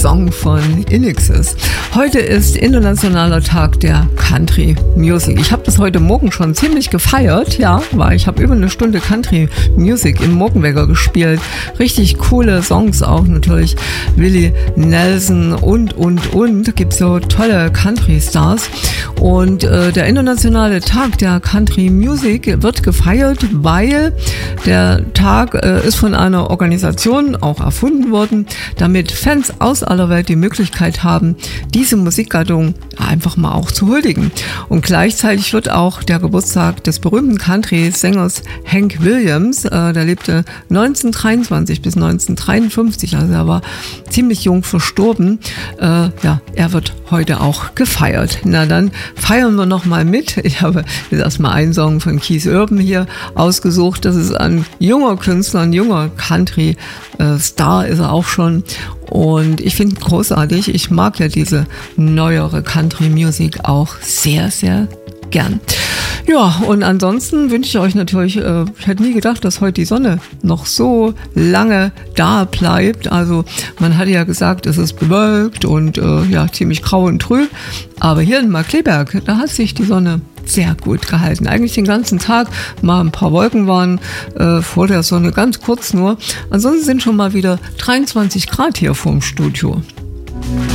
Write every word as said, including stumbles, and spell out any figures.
Song von Inixis. Heute ist Internationaler Tag der Country Music. Ich habe das heute Morgen schon ziemlich gefeiert, ja, weil ich habe über eine Stunde Country Music im Morgenwecker gespielt. Richtig coole Songs auch natürlich. Willie Nelson und, und, und. Gibt so tolle Country-Stars. Und äh, der Internationale Tag der Country Music wird gefeiert, weil der Tag äh, ist von einer Organisation auch erfunden worden, damit Fans aus aller Welt die Möglichkeit haben, diese Musikgattung einfach mal auch zu huldigen. Und gleichzeitig wird auch der Geburtstag des berühmten Country-Sängers Hank Williams, äh, der lebte neunzehnhundertdreiundzwanzig bis neunzehnhundertdreiundfünfzig, also er war ziemlich jung verstorben. Äh, ja, er wird heute auch gefeiert. Na dann feiern wir noch mal mit. Ich habe jetzt erstmal einen Song von Keith Urban hier ausgesucht. Das ist ein junger Künstler, ein junger Country-Star ist er auch schon. Und ich finde ihn großartig. Ich mag ja diese neuere Country-Musik auch sehr, sehr gern. Ja, und ansonsten wünsche ich euch natürlich, äh, ich hätte nie gedacht, dass heute die Sonne noch so lange da bleibt. Also man hatte ja gesagt, es ist bewölkt und äh, ja ziemlich grau und trüb. Aber hier in Markkleeberg, da hat sich die Sonne sehr gut gehalten. Eigentlich den ganzen Tag, mal ein paar Wolken waren äh, vor der Sonne, ganz kurz nur. Ansonsten sind schon mal wieder dreiundzwanzig Grad hier vorm Studio.